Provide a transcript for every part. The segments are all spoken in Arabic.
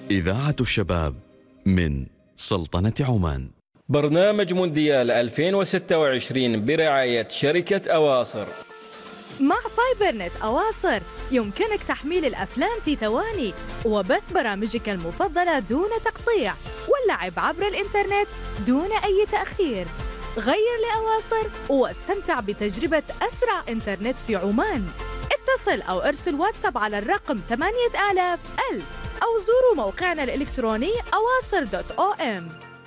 إذاعة الشباب من سلطنة عمان. برنامج مونديال 2026 برعاية شركة أواصر. مع فايبرنت أواصر يمكنك تحميل الأفلام في ثواني وبث برامجك المفضلة دون تقطيع واللعب عبر الإنترنت دون أي تأخير. غير لأواصر واستمتع بتجربة أسرع إنترنت في عمان. اتصل أو ارسل واتساب على الرقم 8000 أو زوروا موقعنا الإلكتروني awaصر.om.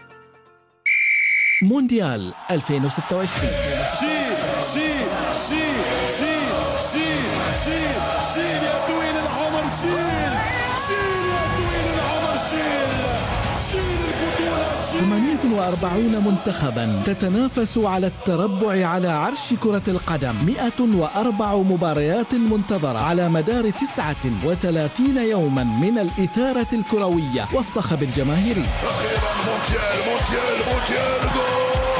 مونديال 2026. شيل شيل شيل شيل شيل شيل شيل يا طويل العمر، شيل شيل يا طويل العمر، شيل شيل البطولة، شيل. 48 منتخبا تتنافس على التربع على عرش كرة القدم. 104 مباريات منتظرة على مدار 39 يوما من الإثارة الكروية والصخب الجماهيري. أخيرا مونديال مونديال مونديال، جول.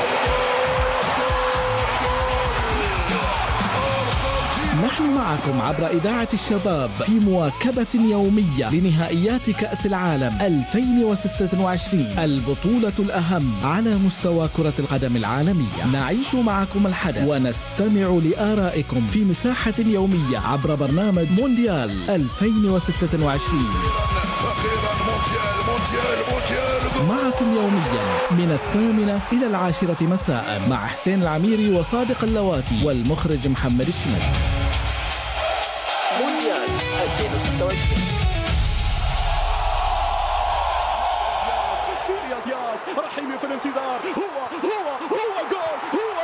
نحن معكم عبر إذاعة الشباب في مواكبة يومية لنهائيات كأس العالم 2026، البطولة الأهم على مستوى كرة القدم العالمية. نعيش معكم الحدث ونستمع لآرائكم في مساحة يومية عبر برنامج مونديال 2026. معكم يوميا من 8 إلى 10 مساء مع حسين العميري وصادق اللواتي والمخرج محمد الشمال. مونديال 2026. سيريا دياز، رحيمي في الانتظار، هو جول، هو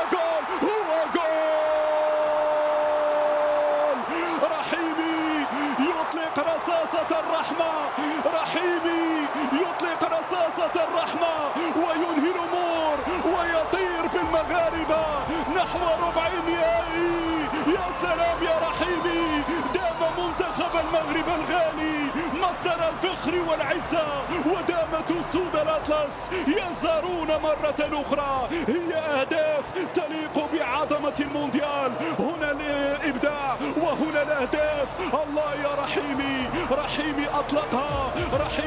جول. رحيمي يطلق رصاصة الرحمة، رحيمي يطلق رصاصة الرحمة وينهي الأمور ويطير بالمغاربة نحو ربع النهائي. يا سلام يا رحيمي، دام منتخب المغرب الغالي مصدر الفخر والعزة، ودامت أسود الأطلس ينصرون مرة أخرى. هي أهداف تليق بعظمة المونديال، هنا الإبداع وهنا الأهداف. الله يا رحيمي، رحيمي أطلقها، رحيمي